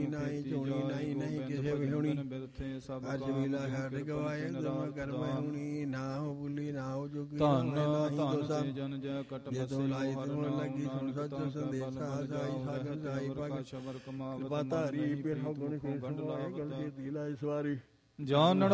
ਨਾਹੀ ਝੋਣੀ ਨਾਹੀ ਨਹੀਂ ਕਿਸੇ ਵਿਹੁਣੀ ਅੱਜ ਵੇਲਾ ਛੱਡ ਗਵਾਏ ਗੁਰੂ ਕਰਮ ਹੁਣੀ ਨਾ ਹੋ ਬੁਲੀ ਨਾ ਹੋ ਜੋਗੀ ਧੰਨ ਧੰਨ ਜਨ ਜੈ ਕਟ ਬਸੇ ਲਾਈ ਤੁਮ ਲੱਗੀ ਸੁਣ ਸੱਚ ਸੰਦੇਸ਼ਾ ਸਾਈ ਸਾਗਰ ਸਾਈ ਭਗਤ ਸ਼ਬਰ ਕਮਾਵਤ ਬਾਤਾਰੀ ਬਿਰਹ ਗੁਣ ਕੇ ਗੰਢ ਲਾਏ ਗਲ ਦੀ ਲਾਈ ਸਵਾਰੀ ਜਾਨ